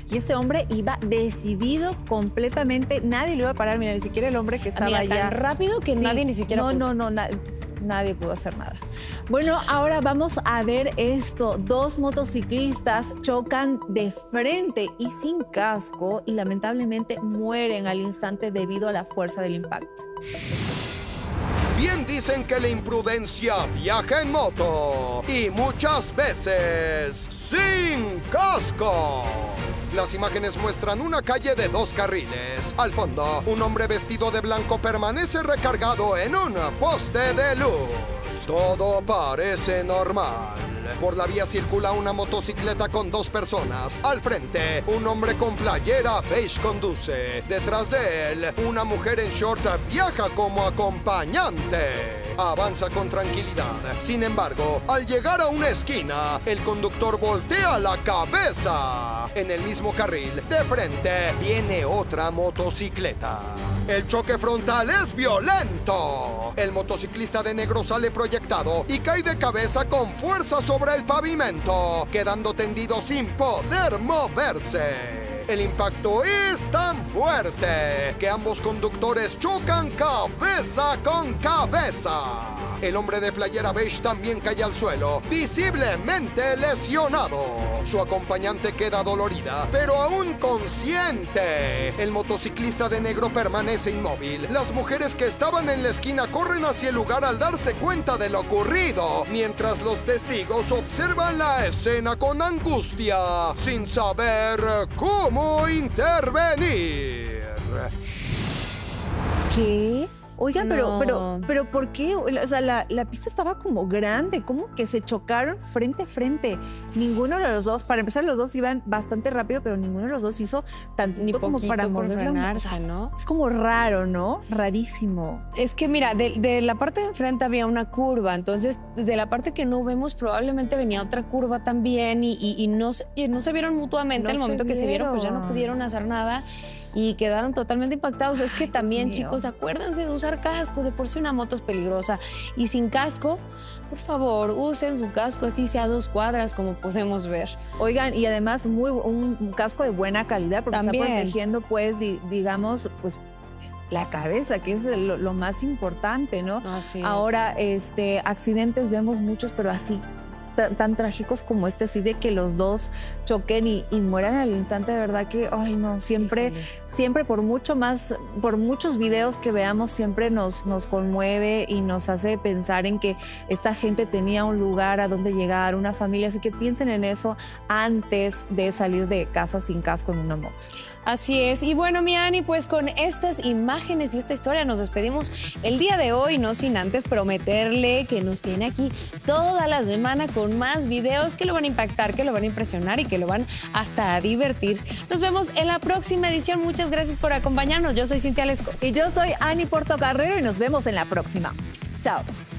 y ese hombre iba decidido completamente, nadie lo iba a parar, mira, ni siquiera el hombre que estaba allá. Tan rápido que nadie ni siquiera pudo. Nadie pudo hacer nada. Bueno, ahora vamos a ver esto. Dos motociclistas chocan de frente y sin casco y lamentablemente mueren al instante debido a la fuerza del impacto. Bien dicen que la imprudencia viaja en moto y muchas veces sin casco. Las imágenes muestran una calle de 2 carriles. Al fondo, un hombre vestido de blanco permanece recargado en un poste de luz. Todo parece normal. Por la vía circula una motocicleta con 2 personas. Al frente, un hombre con playera beige conduce. Detrás de él, una mujer en short viaja como acompañante. Avanza con tranquilidad. Sin embargo, al llegar a una esquina, el conductor voltea la cabeza. En el mismo carril, de frente, viene otra motocicleta. El choque frontal es violento. El motociclista de negro sale proyectado y cae de cabeza con fuerza sobre el pavimento, quedando tendido sin poder moverse. El impacto es tan fuerte que ambos conductores chocan cabeza con cabeza. El hombre de playera beige también cae al suelo, visiblemente lesionado. Su acompañante queda dolorida, pero aún consciente. El motociclista de negro permanece inmóvil. Las mujeres que estaban en la esquina corren hacia el lugar al darse cuenta de lo ocurrido, mientras los testigos observan la escena con angustia, sin saber cómo intervenir. ¿Qué? Oigan, No. pero ¿por qué? O sea, la pista estaba como grande, ¿cómo que se chocaron frente a frente? Ninguno de los dos, para empezar, los dos iban bastante rápido, pero ninguno de los dos hizo tantito Ni como poquito para por moverlo. frenarse, O sea, ¿no? Es como raro, ¿no? Rarísimo. Es que mira, de la parte de enfrente había una curva, entonces de la parte que no vemos probablemente venía otra curva también y no se vieron mutuamente. No al momento se que se vieron, pues ya no vieron. pudieron hacer nada y quedaron totalmente impactados. Es que Ay, también, Dios mío. chicos, acuérdense de usar casco, de por sí una moto es peligrosa. Y sin casco, por favor, usen su casco, así sea a 2 cuadras, como podemos ver. Oigan, y además un casco de buena calidad, porque También. está protegiendo, pues, digamos, pues, la cabeza, que es lo más importante, ¿no? Así es. Ahora, accidentes vemos muchos, pero así, tan trágicos como este, así de que los dos choquen y mueran al instante, de verdad que, ay no, siempre por muchos videos que veamos, siempre nos conmueve y nos hace pensar en que esta gente tenía un lugar a donde llegar, una familia, así que piensen en eso antes de salir de casa sin casco en una moto. Así es. Y bueno, mi Ani, pues con estas imágenes y esta historia nos despedimos el día de hoy, no sin antes prometerle que nos tiene aquí toda la semana con más videos que lo van a impactar, que lo van a impresionar y que lo van hasta a divertir. Nos vemos en la próxima edición. Muchas gracias por acompañarnos. Yo soy Cintia Lesco. Y yo soy Ani Portocarrero y nos vemos en la próxima. Chao.